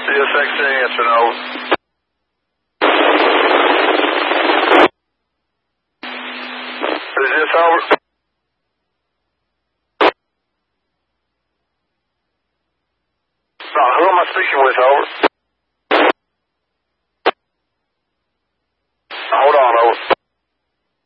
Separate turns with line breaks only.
CSX answer now. Is this over? Who am I speaking with, over?